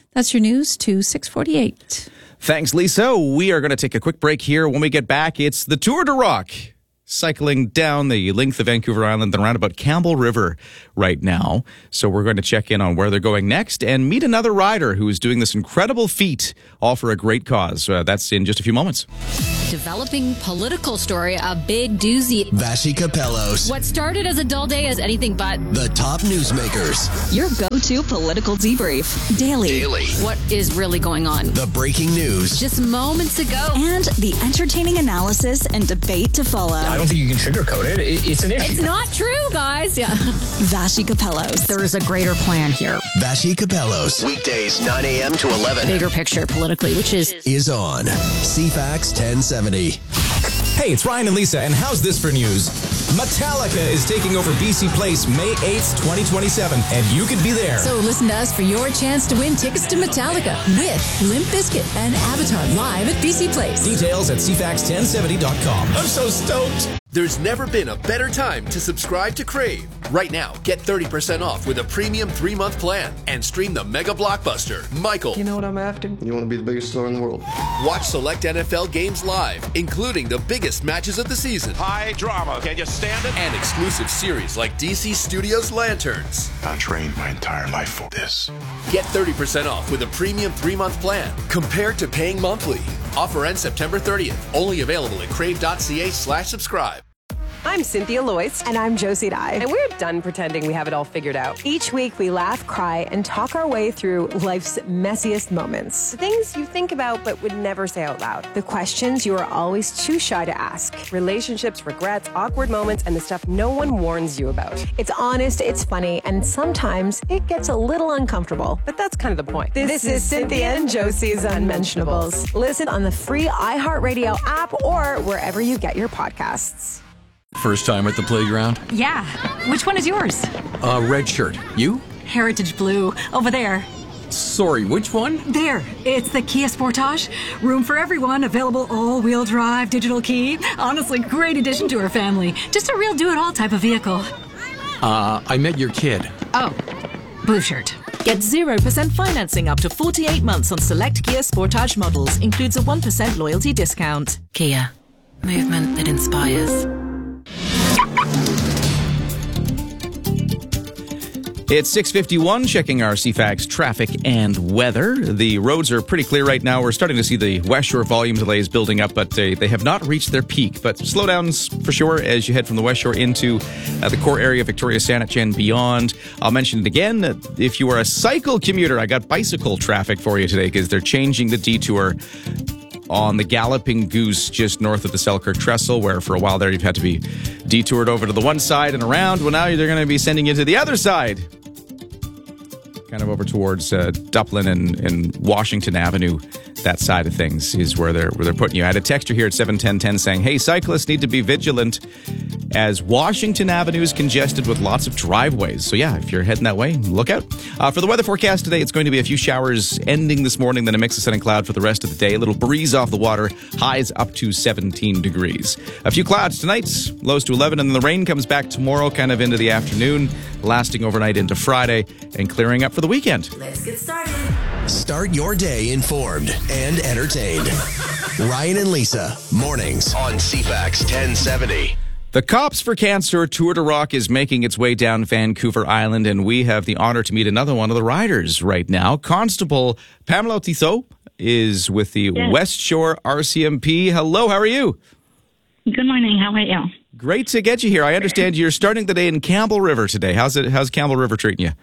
That's your news to 6:48. Thanks, Lisa. We are going to take a quick break here. When we get back, it's the Tour de Rock, cycling down the length of Vancouver Island and around about Campbell River right now. So we're going to check in on where they're going next and meet another rider who is doing this incredible feat, all for a great cause. That's in just a few moments. Developing political story, a big doozy. Vassy Capellos. What started as a dull day is anything but The top newsmakers. Your go-to political debrief. Daily. what is really going on. The breaking news. Just moments ago. And the entertaining analysis and debate to follow. I don't think you can sugarcoat it. It's an issue. It's not true, guys. Yeah. Vassy Capellos. There is a greater plan here. Vassy Capellos. Weekdays 9 a.m. to 11. Bigger picture politically, which is on CFAX 1070. Hey, it's Ryan and Lisa, and how's this for news? Metallica is taking over BC Place May 8th, 2027, and you could be there. So listen to us for your chance to win tickets to Metallica with Limp Bizkit and Avatar live at BC Place. Details at cfax1070.com. I'm so stoked. There's never been a better time to subscribe to Crave. Right now, get 30% off with a premium 3-month plan and stream the mega blockbuster, Michael. You know what I'm after? You want to be the biggest star in the world. Watch select NFL games live, including the biggest matches of the season. High drama. Can you stand it? And exclusive series like DC Studios Lanterns. I trained my entire life for this. Get 30% off with a premium 3-month plan compared to paying monthly. Offer ends September 30th. Only available at crave.ca/subscribe. I'm Cynthia Loyce. And I'm Josie Dye. And we're done pretending we have it all figured out. Each week we laugh, cry, and talk our way through life's messiest moments. The things you think about but would never say out loud. The questions you are always too shy to ask. Relationships, regrets, awkward moments, and the stuff no one warns you about. It's honest, it's funny, and sometimes it gets a little uncomfortable. But that's kind of the point. This is Cynthia and Josie's Unmentionables. Listen on the free iHeartRadio app or wherever you get your podcasts. First time at the playground? Yeah. Which one is yours? Red shirt. You? Heritage Blue. Over there. Sorry, which one? There. It's the Kia Sportage. Room for everyone. Available all-wheel drive, digital key. Honestly, great addition to our family. Just a real do-it-all type of vehicle. I met your kid. Oh. Blue shirt. Get 0% financing up to 48 months on select Kia Sportage models. Includes a 1% loyalty discount. Kia. Movement that inspires. It's 6:51, checking our CFAX traffic and weather. The roads are pretty clear right now. We're starting to see the West Shore volume delays building up, but they have not reached their peak. But slowdowns for sure as you head from the West Shore into the core area, Victoria, Saanich, and beyond. I'll mention it again. If you are a cycle commuter, I got bicycle traffic for you today because they're changing the detour on the Galloping Goose just north of the Selkirk Trestle, where for a while there you've had to be detoured over to the one side and around. Well, now they're going to be sending you to the other side, kind of over towards Duplin and Washington Avenue. That side of things is where they're putting you. I had a texter here at 71010 saying, hey, cyclists need to be vigilant as Washington Avenue is congested with lots of driveways. So yeah, if you're heading that way, look out. For the weather forecast today, it's going to be a few showers ending this morning, then a mix of sun and cloud for the rest of the day. A little breeze off the water, highs up to 17 degrees. A few clouds tonight, lows to 11, and then the rain comes back tomorrow, kind of into the afternoon, lasting overnight into Friday, and clearing up for the weekend. Let's get started. Start your day informed and entertained. Ryan and Lisa, mornings on CFAX 1070. The Cops for Cancer Tour de Rock is making its way down Vancouver Island, and we have the honor to meet another one of the riders right now. Constable Pamela Tissot is with the West Shore RCMP. Hello, how are you? Good morning. How are you? Great to get you here. I understand you're starting the day in Campbell River today. How's Campbell River treating you?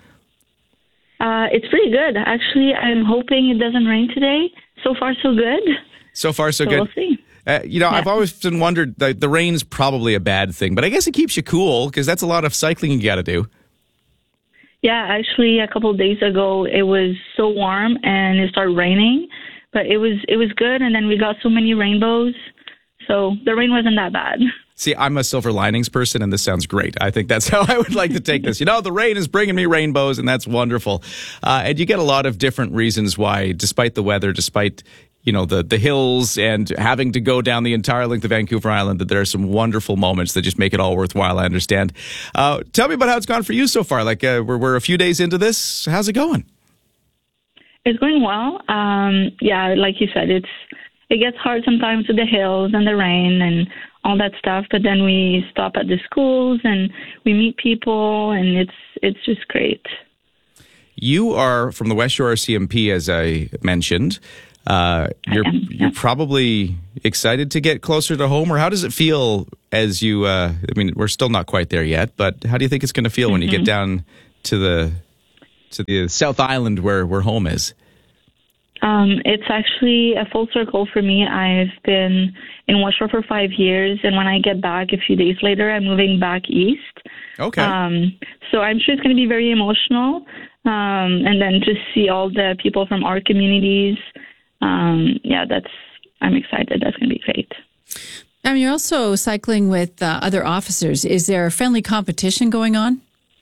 It's pretty good. Actually, I'm hoping it doesn't rain today. So far, so good. So far, so good. We'll see. I've always wondered, the rain's probably a bad thing, but I guess it keeps you cool because that's a lot of cycling you got to do. Yeah, actually, a couple of days ago, it was so warm and it started raining, but it was good, and then we got so many rainbows, so the rain wasn't that bad. See, I'm a silver linings person, and this sounds great. I think that's how I would like to take this. The rain is bringing me rainbows, and that's wonderful. And you get a lot of different reasons why, despite the weather, despite the hills and having to go down the entire length of Vancouver Island, that there are some wonderful moments that just make it all worthwhile, I understand. Tell me about how it's gone for you so far. We're a few days into this. How's it going? It's going well. Yeah, like you said, it gets hard sometimes with the hills and the rain and all that stuff. But then we stop at the schools and we meet people, and it's just great. You are from the West Shore RCMP, as I mentioned. You're probably excited to get closer to home, or how does it feel as you? I mean, we're still not quite there yet, but how do you think it's going to feel when you get down to the South Island where home is? It's actually a full circle for me. I've been in West Shore for 5 years, and when I get back a few days later, I'm moving back east. Okay. So I'm sure it's going to be very emotional, and then just see all the people from our communities. I'm excited. That's going to be great. You're also cycling with other officers. Is there a friendly competition going on?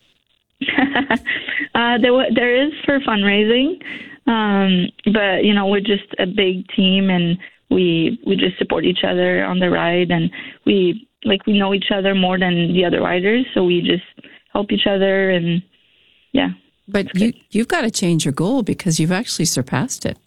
There is for fundraising, but we're just a big team, and we just support each other on the ride, and we know each other more than the other riders, so we just help each other, and yeah. But you've got to change your goal because you've actually surpassed it.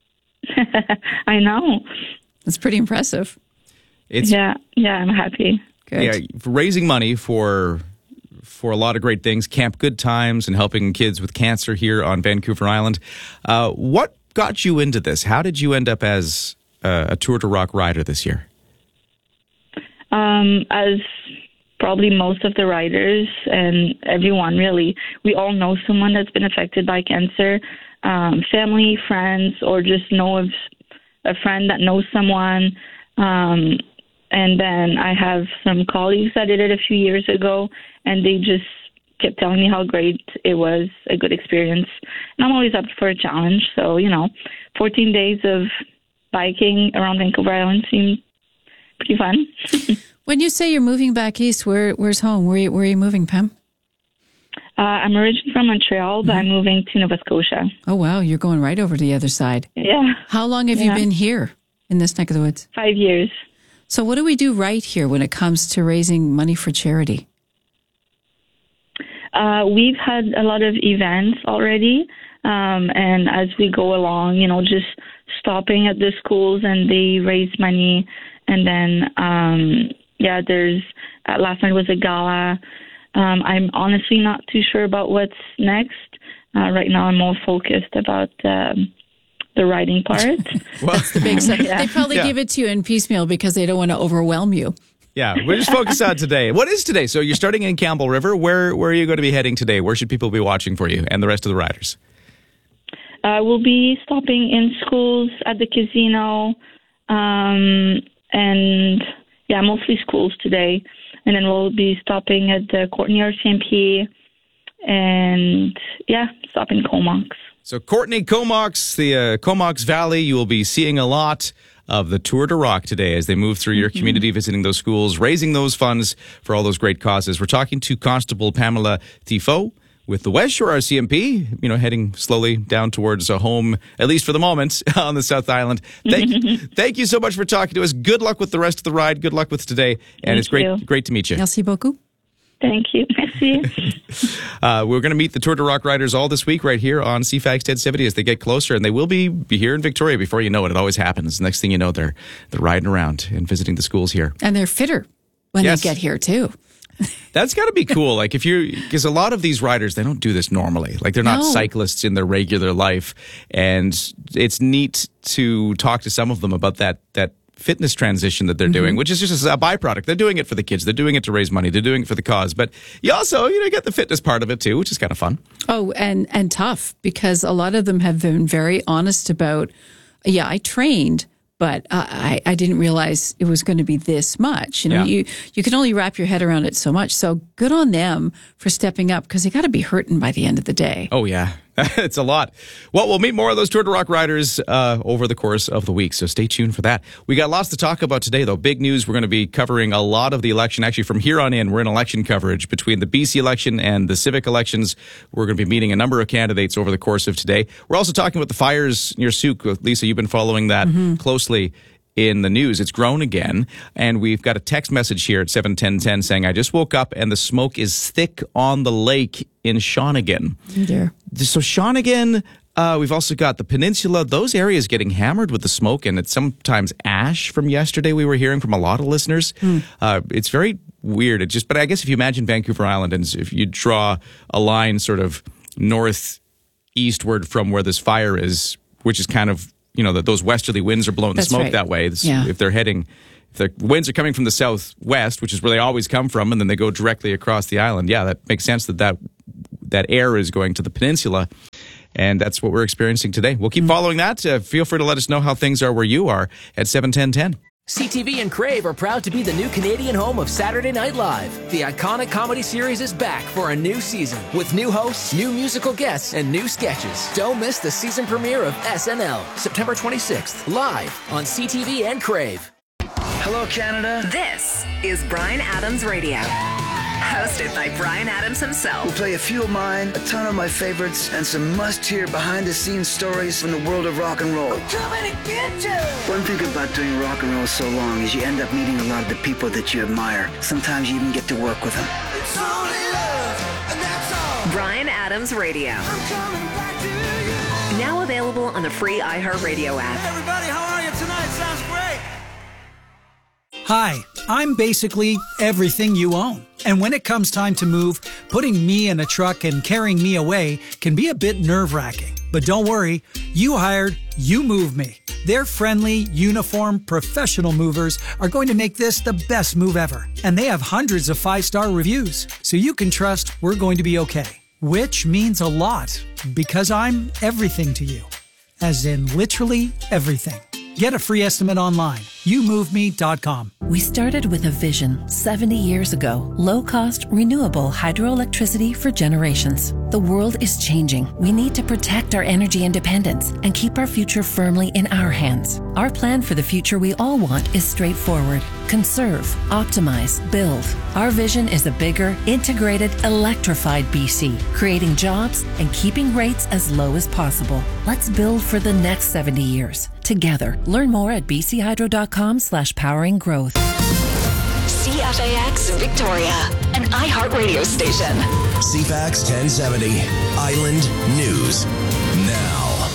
I know. That's pretty impressive. Yeah, I'm happy. Good. Yeah, raising money for a lot of great things, Camp Good Times and helping kids with cancer here on Vancouver Island. What got you into this? How did you end up as a Tour de Rock rider this year? As probably most of the riders and everyone, really, we all know someone that's been affected by cancer, family, friends, or just know of a friend that knows someone. And then I have some colleagues that did it a few years ago, and they just kept telling me how great it was, a good experience. And I'm always up for a challenge. So, 14 days of biking around Vancouver Island seemed pretty fun. When you say you're moving back east, where's home? Where are you moving, Pam? I'm originally from Montreal, but I'm moving to Nova Scotia. Oh, wow. You're going right over to the other side. Yeah. How long have you been here in this neck of the woods? 5 years. So what do we do right here when it comes to raising money for charity? We've had a lot of events already. And as we go along, just stopping at the schools and they raise money. And then, there's last night was a gala. I'm honestly not too sure about what's next. Right now I'm more focused about the riding part. That's the big stuff. They probably give it to you in piecemeal because they don't want to overwhelm you. Yeah, we're just focused on today. What is today? So you're starting in Campbell River. Where are you going to be heading today? Where should people be watching for you and the rest of the riders? We'll be stopping in schools, at the casino, and mostly schools today. And then we'll be stopping at the Courtenay RCMP and, stop in Comox. So Courtenay, Comox, the Comox Valley, you will be seeing a lot of the Tour de Rock today as they move through your community, visiting those schools, raising those funds for all those great causes. We're talking to Constable Pamela Tifo with the West Shore RCMP, heading slowly down towards home, at least for the moment, on the South Island. Thank you so much for talking to us. Good luck with the rest of the ride. Good luck with today. And it's great to meet you. Merci beaucoup. Thank you. Merci. We're going to meet the Tour de Rock riders all this week right here on CFAX 1070 as they get closer, and they will be here in Victoria before you know it. It always happens. Next thing you know, they're riding around and visiting the schools here. And they're fitter when they get here, too. That's got to be cool. Because a lot of these riders, they don't do this normally. They're not cyclists in their regular life. And it's neat to talk to some of them about that fitness transition that they're doing, which is just a byproduct. They're doing it for the kids. They're doing it to raise money. They're doing it for the cause. But you also, get the fitness part of it too, which is kind of fun. Oh, and tough, because a lot of them have been very honest about, I trained, but I didn't realize it was going to be this much. You can only wrap your head around it so much. So good on them for stepping up, because they got to be hurting by the end of the day. Oh, yeah. It's a lot. Well, we'll meet more of those Tour de Rock riders over the course of the week, so stay tuned for that. We got lots to talk about today, though. Big news. We're going to be covering a lot of the election. Actually, from here on in, we're in election coverage between the BC election and the civic elections. We're going to be meeting a number of candidates over the course of today. We're also talking about the fires near Souk. Lisa, you've been following that closely in the news. It's grown again, and we've got a text message here at 71010 saying, I just woke up and the smoke is thick on the lake in Shawnigan. Oh dear. So Shawnigan, We've also got the peninsula. Those areas getting hammered with the smoke, and it's sometimes ash from yesterday we were hearing from a lot of listeners. It's very weird. But I guess if you imagine Vancouver Island, and if you draw a line sort of northeastward from where this fire is, which is kind of, that those westerly winds are blowing the smoke that way. If the winds are coming from the southwest, which is where they always come from, and then they go directly across the island, that makes sense that air is going to the peninsula. And that's what we're experiencing today. We'll keep following that. Feel free to let us know how things are where you are at 71010. CTV and Crave are proud to be the new Canadian home of Saturday Night Live. The iconic comedy series is back for a new season with new hosts, new musical guests, and new sketches. Don't miss the season premiere of SNL, September 26th, live on CTV and Crave. Hello, Canada. This is Bryan Adams Radio. Hosted by Bryan Adams himself. We'll play a few of mine, a ton of my favorites, and some must-hear behind-the-scenes stories from the world of rock and roll. I'm coming to get you! One thing about doing rock and roll so long is you end up meeting a lot of the people that you admire. Sometimes you even get to work with them. It's only love, and that's all. Bryan Adams Radio. I'm coming back to you. Now available on the free iHeartRadio app. Hey everybody, how are you tonight? Sounds great. Hi, I'm basically everything you own. And when it comes time to move, putting me in a truck and carrying me away can be a bit nerve-wracking. But don't worry, You Hired, You Move Me. Their friendly, uniform, professional movers are going to make this the best move ever. And they have hundreds of 5-star reviews, so you can trust we're going to be okay. Which means a lot, because I'm everything to you. As in literally everything. Get a free estimate online. YouMoveMe.com. We started with a vision 70 years ago. Low-cost, renewable hydroelectricity for generations. The world is changing. We need to protect our energy independence and keep our future firmly in our hands. Our plan for the future we all want is straightforward. Conserve, optimize, build. Our vision is a bigger, integrated, electrified BC, creating jobs and keeping rates as low as possible. Let's build for the next 70 years. Together. Learn more at bchydro.com/powering growth. CFAX Victoria, an iHeartRadio station. CFAX 1070, Island News Now.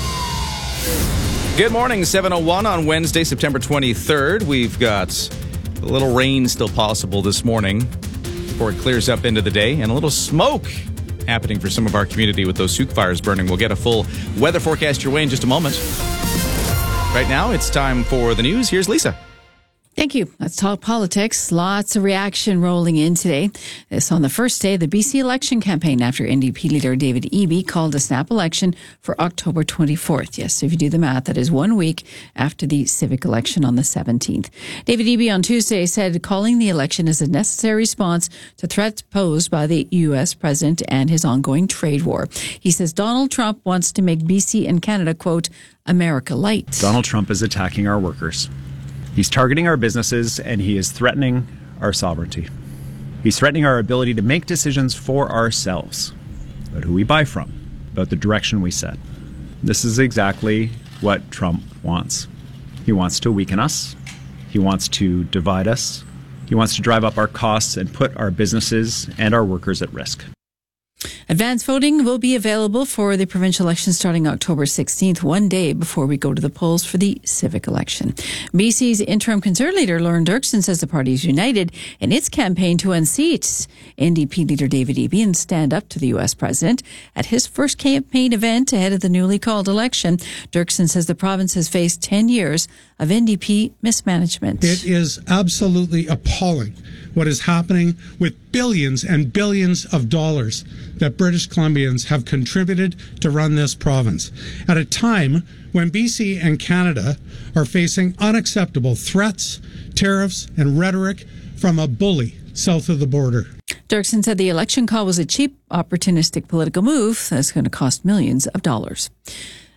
Good morning, 7:01 on Wednesday, September 23rd. We've got a little rain still possible this morning before it clears up into the day, and a little smoke happening for some of our community with those souk fires burning. We'll get a full weather forecast your way in just a moment. Right now, it's time for the news. Here's Lisa. Thank you. Let's talk politics. Lots of reaction rolling in today. This on the first day of the BC election campaign after NDP leader David Eby called a snap election for October 24th. Yes, so if you do the math, that is 1 week after the civic election on the 17th. David Eby on Tuesday said calling the election is a necessary response to threats posed by the U.S. president and his ongoing trade war. He says Donald Trump wants to make BC and Canada, quote, America light. Donald Trump is attacking our workers. He's targeting our businesses, and he is threatening our sovereignty. He's threatening our ability to make decisions for ourselves about who we buy from, about the direction we set. This is exactly what Trump wants. He wants to weaken us. He wants to divide us. He wants to drive up our costs and put our businesses and our workers at risk. Advance voting will be available for the provincial election starting October 16th, 1 day before we go to the polls for the civic election. BC's interim Conservative leader, Lorne Dirksen, says the party is united in its campaign to unseat NDP leader David Eby and stand up to the U.S. president. At his first campaign event ahead of the newly called election, Dirksen says the province has faced 10 years of NDP mismanagement. It is absolutely appalling what is happening with billions and billions of dollars that British Columbians have contributed to run this province at a time when BC and Canada are facing unacceptable threats, tariffs, and rhetoric from a bully south of the border. Dirksen said the election call was a cheap, opportunistic political move that's going to cost millions of dollars.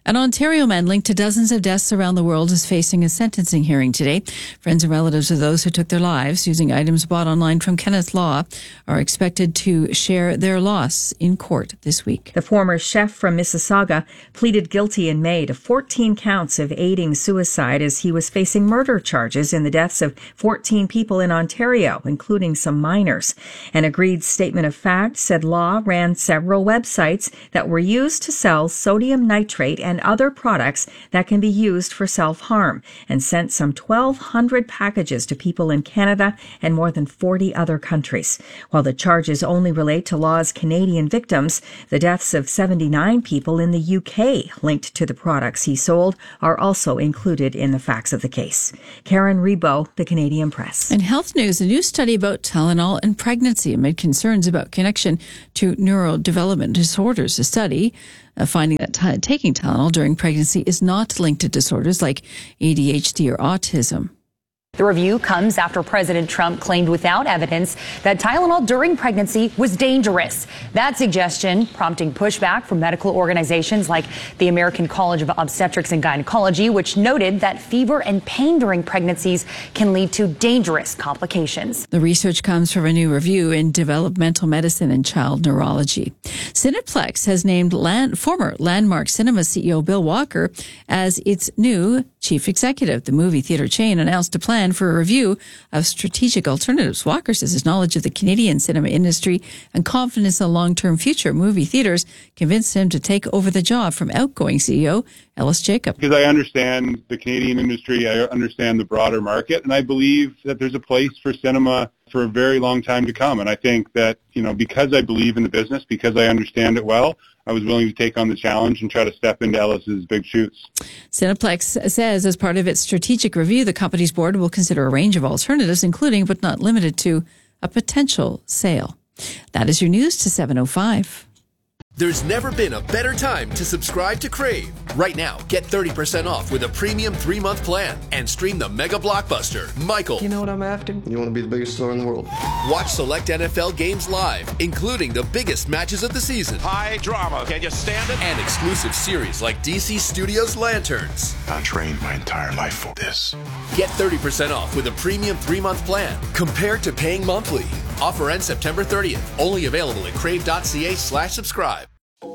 An Ontario man linked to dozens of deaths around the world is facing a sentencing hearing today. Friends and relatives of those who took their lives using items bought online from Kenneth Law are expected to share their loss in court this week. The former chef from Mississauga pleaded guilty in May to 14 counts of aiding suicide as he was facing murder charges in the deaths of 14 people in Ontario, including some minors. An agreed statement of fact said Law ran several websites that were used to sell sodium nitrate and other products that can be used for self-harm, and sent some 1,200 packages to people in Canada and more than 40 other countries. While the charges only relate to Law's Canadian victims, the deaths of 79 people in the UK linked to the products he sold are also included in the facts of the case. Karen Rebo, The Canadian Press. In health news, a new study about Tylenol and pregnancy amid concerns about connection to neurodevelopment disorders. A study finding that taking Tylenol during pregnancy is not linked to disorders like ADHD or autism. The review comes after President Trump claimed without evidence that Tylenol during pregnancy was dangerous. That suggestion prompting pushback from medical organizations like the American College of Obstetrics and Gynecology, which noted that fever and pain during pregnancies can lead to dangerous complications. The research comes from a new review in developmental medicine and child neurology. Cineplex has named former Landmark Cinema CEO Bill Walker as its new chief executive. The movie theater chain announced a plan for a review of strategic alternatives. Walker says his knowledge of the Canadian cinema industry and confidence in the long-term future of movie theaters convinced him to take over the job from outgoing CEO Ellis Jacob. Because I understand the Canadian industry, I understand the broader market, and I believe that there's a place for cinema for a very long time to come. And I think that, because I believe in the business, because I understand it well, I was willing to take on the challenge and try to step into Ellis's big shoes. Cineplex says as part of its strategic review, the company's board will consider a range of alternatives, including but not limited to a potential sale. That is your news to 7:05. There's never been a better time to subscribe to Crave. Right now, get 30% off with a premium 3-month plan and stream the mega blockbuster, Michael. You know what I'm after? You want to be the biggest star in the world. Watch select NFL games live, including the biggest matches of the season. High drama. Can you stand it? And exclusive series like DC Studios Lanterns. I trained my entire life for this. Get 30% off with a premium 3-month plan compared to paying monthly. Offer ends September 30th. Only available at crave.ca/subscribe.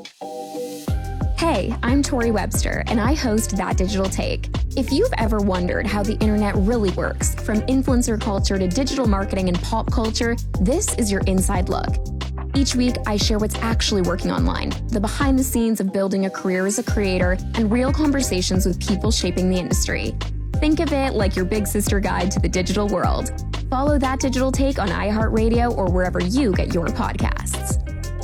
Hey, I'm Tori Webster, and I host That Digital Take. If you've ever wondered how the internet really works, from influencer culture to digital marketing and pop culture, this is your inside look. Each week, I share what's actually working online, the behind the scenes of building a career as a creator, and real conversations with people shaping the industry. Think of it like your big sister guide to the digital world. Follow That Digital Take on iHeartRadio or wherever you get your podcasts.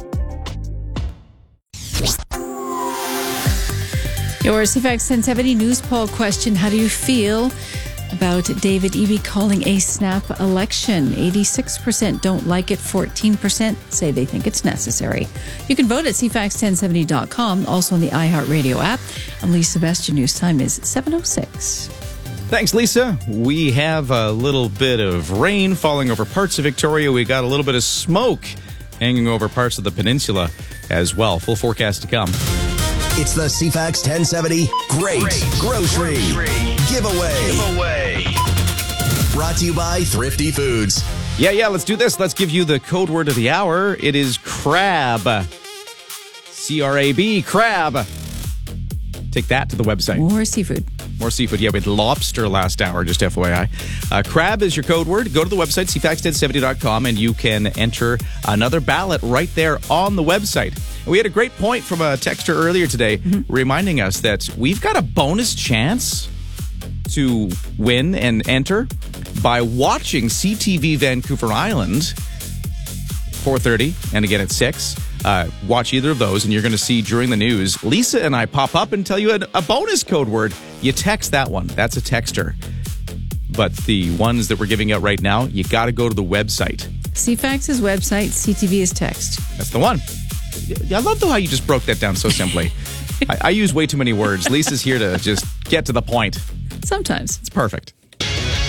Your CFAX 1070 news poll question: how do you feel about David Eby calling a snap election? 86% don't like it, 14% say they think it's necessary. You can vote at cfax1070.com, also on the iHeartRadio app. I'm Lisa Best. Your news time is 7:06. Thanks, Lisa. We have a little bit of rain falling over parts of Victoria. We got a little bit of smoke hanging over parts of the peninsula as well. Full forecast to come. It's the CFAX 1070 Great Grocery Giveaway. Brought to you by Thrifty Foods. Yeah, let's do this. Let's give you the code word of the hour. It is crab. C-R-A-B, crab. Take that to the website. More seafood. Yeah, we had lobster last hour, just FYI. Crab is your code word. Go to the website, cfax1070.com, and you can enter another ballot right there on the website. We had a great point from a texter earlier today reminding us that we've got a bonus chance to win and enter by watching CTV Vancouver Island, 4:30, and again at 6. Watch either of those, and you're going to see during the news, Lisa and I pop up and tell you a bonus code word. You text that one. That's a texter. But the ones that we're giving out right now, you got to go to the website. CFAX's website, CTV is text. That's the one. I love how you just broke that down so simply. I use way too many words. Lisa's here to just get to the point. Sometimes. It's perfect.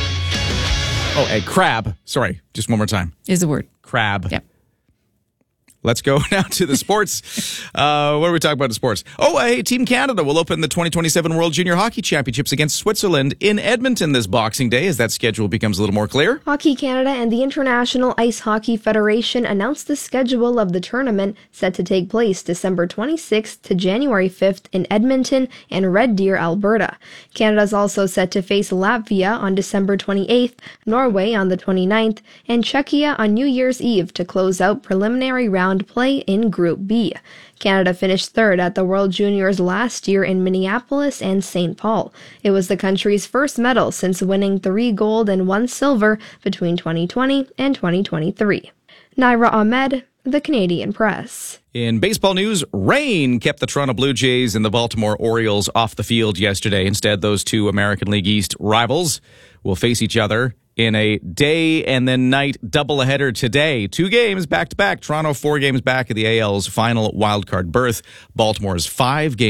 Oh, a crab. Sorry, just one more time. Is the word. Crab. Yep. Let's go now to the sports. What are we talking about in sports? Oh, hey, Team Canada will open the 2027 World Junior Hockey Championships against Switzerland in Edmonton this Boxing Day as that schedule becomes a little more clear. Hockey Canada and the International Ice Hockey Federation announced the schedule of the tournament set to take place December 26th to January 5th in Edmonton and Red Deer, Alberta. Canada's also set to face Latvia on December 28th, Norway on the 29th, and Czechia on New Year's Eve to close out preliminary round play in Group B. Canada finished third at the World Juniors last year in Minneapolis and St. Paul. It was the country's first medal since winning 3 gold and 1 silver between 2020 and 2023. Naira Ahmed, The Canadian Press. In baseball news, rain kept the Toronto Blue Jays and the Baltimore Orioles off the field yesterday. Instead, those two American League East rivals will face each other in a day and then night doubleheader today. 2 games back-to-back. Toronto 4 games back at the AL's final wildcard berth. Baltimore's 5 games